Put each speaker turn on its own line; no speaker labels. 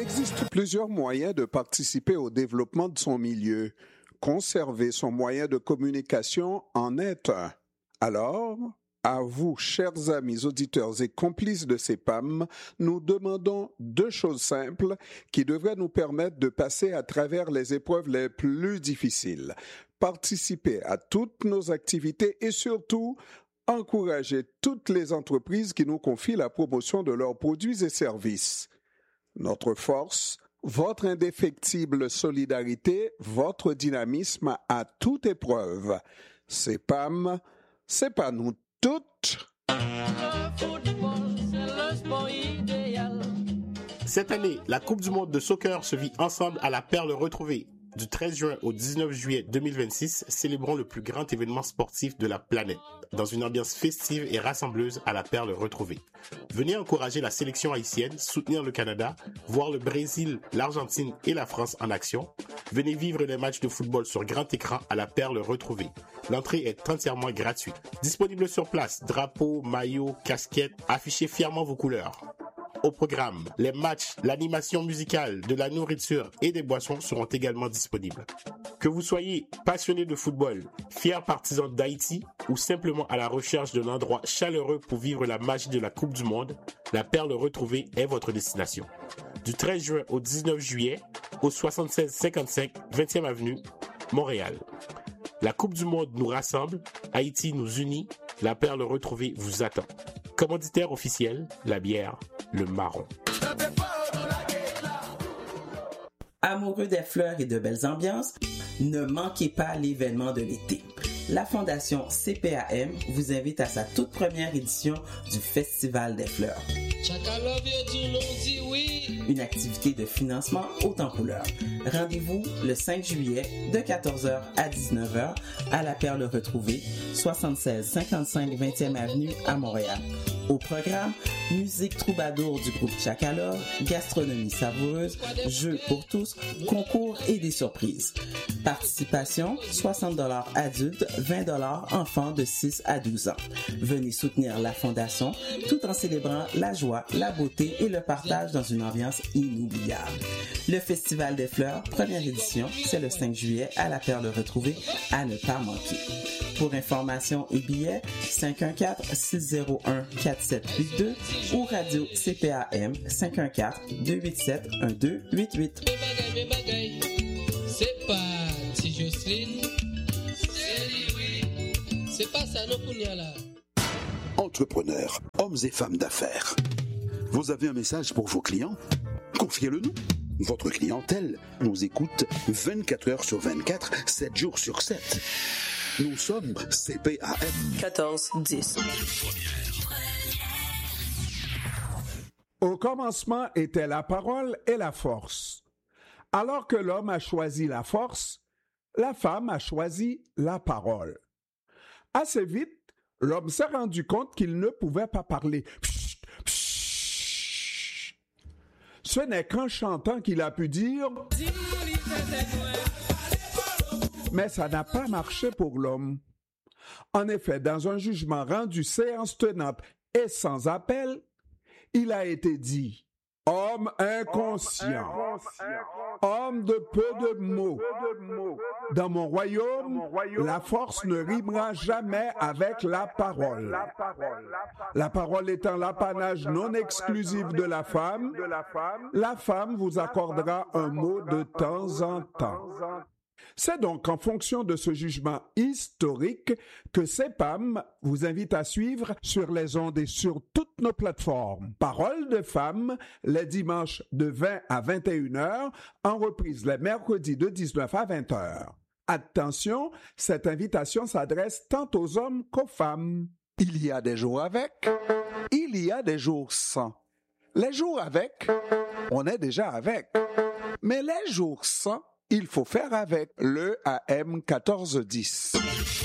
existe plusieurs moyens de participer au développement de son milieu. Conserver son moyen de communication en est un. Alors, à vous, chers amis auditeurs et complices de CEPAM, nous demandons deux choses simples qui devraient nous permettre de passer à travers les épreuves les plus difficiles. Participer à toutes nos activités et surtout, encourager toutes les entreprises qui nous confient la promotion de leurs produits et services. Notre force, votre indéfectible solidarité, votre dynamisme à toute épreuve. CEPAM, c'est pas nous toutes.
Cette année, la Coupe du monde de soccer se vit ensemble à la Perle Retrouvée. Du 13 juin au 19 juillet 2026, célébrons le plus grand événement sportif de la planète, dans une ambiance festive et rassembleuse à la Perle Retrouvée. Venez encourager la sélection haïtienne, soutenir le Canada, voir le Brésil, l'Argentine et la France en action. Venez vivre les matchs de football sur grand écran à la Perle Retrouvée. L'entrée est entièrement gratuite. Disponible sur place, drapeaux, maillots, casquettes, affichez fièrement vos couleurs. Au programme, les matchs, l'animation musicale, de la nourriture et des boissons seront également disponibles. Que vous soyez passionné de football, fier partisan d'Haïti ou simplement à la recherche d'un endroit chaleureux pour vivre la magie de la Coupe du Monde, la Perle Retrouvée est votre destination. Du 13 juin au 19 juillet, au 7655 20e Avenue, Montréal. La Coupe du Monde nous rassemble, Haïti nous unit, la Perle Retrouvée vous attend. Commanditaire officiel, la bière, le marron.
Amoureux des fleurs et de belles ambiances, ne manquez pas l'événement de l'été. La Fondation CPAM vous invite à sa toute première édition du Festival des fleurs. Une activité de financement haute en couleurs. Rendez-vous le 5 juillet de 14h à 19h à la Perle Retrouvée, 7655 20e Avenue à Montréal. Au programme, musique troubadour du groupe Chakalov, gastronomie savoureuse, jeux pour tous, concours et des surprises. Participation, $60 adultes, $20 enfants de 6 à 12 ans. Venez soutenir la Fondation tout en célébrant la joie, la beauté et le partage dans une ambiance inoubliable. Le Festival des fleurs, première édition, c'est le 5 juillet à la Perle Retrouvée, à ne pas manquer. Pour information et billets, 514-601-4782 ou radio CPAM 514-287-1288.
C'est pas si Jocelyne, c'est pas ça non là.
Entrepreneurs, hommes et femmes d'affaires. Vous avez un message pour vos clients? Confiez-le nous. Votre clientèle nous écoute 24 heures sur 24, 7 jours sur 7. Nous sommes CPAM
1410.
Au commencement était la parole et la force. Alors que l'homme a choisi la force, la femme a choisi la parole. Assez vite, l'homme s'est rendu compte qu'il ne pouvait pas parler. Psst, psst. Ce n'est qu'en chantant qu'il a pu dire... Mais ça n'a pas marché pour l'homme. En effet, dans un jugement rendu séance tenante et sans appel, il a été dit « Homme inconscient, homme de peu de mots. Dans mon royaume, la force ne rimera jamais avec la parole. La parole étant l'apanage non exclusif de la femme vous accordera un mot de temps en temps. » C'est donc en fonction de ce jugement historique que CEPAM vous invite à suivre sur les ondes et sur toutes nos plateformes. Paroles de femmes, les dimanches de 20 à 21h, en reprise les mercredis de 19 à 20h. Attention, cette invitation s'adresse tant aux hommes qu'aux femmes. Il y a des jours avec, il y a des jours sans. Les jours avec, on est déjà avec. Mais les jours sans, il faut faire avec le AM 1410.